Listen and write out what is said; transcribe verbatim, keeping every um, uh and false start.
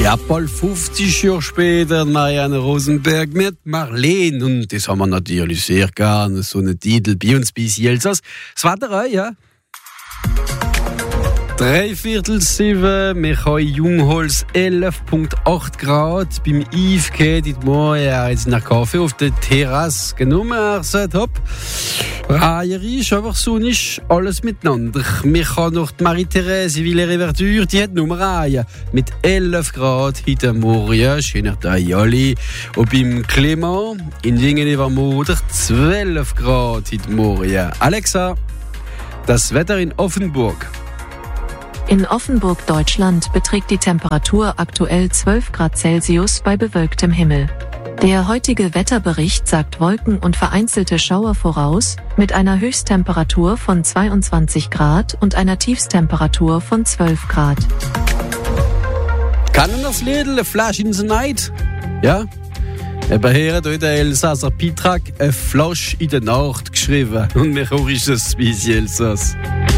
Ja, bald fünfzig Jahre später, Marianne Rosenberg mit Marleen. Und das haben wir natürlich sehr gerne, so einen Titel bei uns bis Elsass. Das Wetter, ja. Dreiviertel sieben, wir haben Jungholz elf Komma acht Grad. Beim Yves geht heute Morgen jetzt nach Kaffee auf der Terrasse genommen. Er sagt, hopp, Reieri ist einfach sonnig, alles miteinander. Wir haben noch die Marie-Therese Villers-Verdure, die hat Nummer eins mit elf Grad heute Morgen. Schöner Tag alle. Und beim Clement in Wingen-über-Moder zwölf Grad heute Morgen. Alexa, das Wetter in Offenburg. In Offenburg, Deutschland, beträgt die Temperatur aktuell zwölf Grad Celsius bei bewölktem Himmel. Der heutige Wetterbericht sagt Wolken und vereinzelte Schauer voraus, mit einer Höchsttemperatur von zweiundzwanzig Grad und einer Tiefsttemperatur von zwölf Grad. Kann das Lied, Flash in the Night? Ja? Eben hier hat der Elsasser Pitrak eine Flash in der Nacht geschrieben. Und mir ist es bis Elsass.